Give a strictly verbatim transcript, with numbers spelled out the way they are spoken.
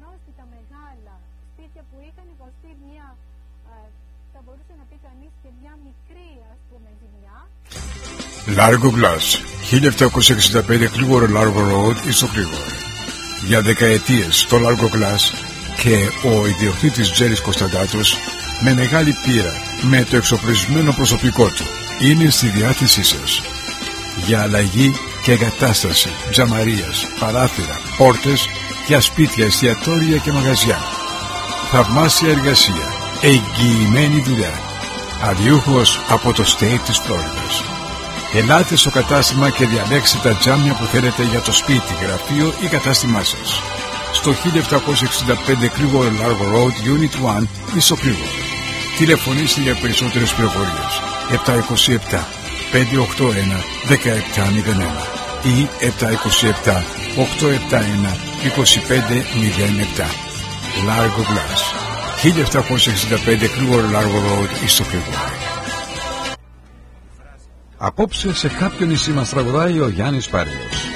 ανώστητα μεγάλα σπίτια που είχαν υποστεί μια, θα μπορούσε να πει κανείς και μια μικρή, ας πούμε, ζημιά. Largo Glass, χίλια επτακόσια εξήντα πέντε Clearwater Largo Road, στο Clearwater. Για δεκαετίες το Largo Glass και ο ιδιοκτήτης Τζέρις Κωνσταντάτος, με μεγάλη πείρα, με το εξοπλισμένο προσωπικό του, είναι στη διάθεσή σας. Για αλλαγή και εγκατάσταση τζαμαρίας, παράθυρα, πόρτες για σπίτια, εστιατόρια και μαγαζιά. Θαυμάσια εργασία, εγγυημένη δουλειά. Αδιούχος από το state της Φλόριδας. Ελάτε στο κατάστημα και διαλέξτε τα τζάμια που θέλετε για το σπίτι, γραφείο ή κατάστημά σας. Στο χίλια επτακόσια εξήντα πέντε Clearwater Largo Road, Unit ένα, στο Clearwater. Τηλεφωνήστε για περισσότερες πληροφορίες επτά δύο επτά πέντε οκτώ ένα ένα επτά μηδέν ένα ή επτά δύο επτά οκτώ επτά ένα δύο πέντε μηδέν επτά. Largo Glass, χίλια επτακόσια εξήντα πέντε Clearwater Largo Road, στο Clearwater. Απόψε σε κάποιο νησί μας τραγουδάει ο Γιάννης Πάριος.